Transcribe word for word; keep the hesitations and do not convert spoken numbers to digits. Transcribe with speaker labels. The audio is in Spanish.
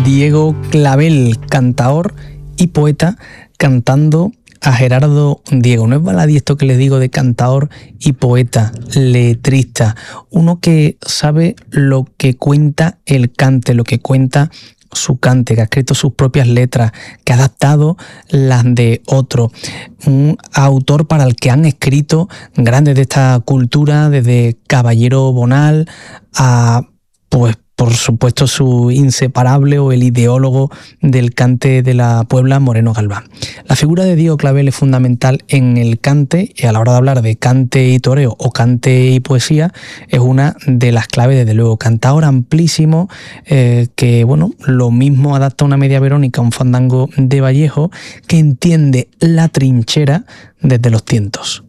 Speaker 1: Diego Clavel, cantaor y poeta, cantando a Gerardo Diego. No es baladí esto que les digo de cantaor y poeta, letrista, uno que sabe lo que cuenta el cante, lo que cuenta su cante, que ha escrito sus propias letras, que ha adaptado las de otro. Un autor para el que han escrito grandes de esta cultura, desde Caballero Bonal a, pues, por supuesto, su inseparable o el ideólogo del cante de la Puebla, Moreno Galván. La figura de Diego Clavel es fundamental en el cante, y a la hora de hablar de cante y toreo o cante y poesía, es una de las claves, desde luego. Cantaor amplísimo, eh, que bueno, lo mismo adapta una media verónica, un fandango de Vallejo, que entiende la trinchera desde los tientos.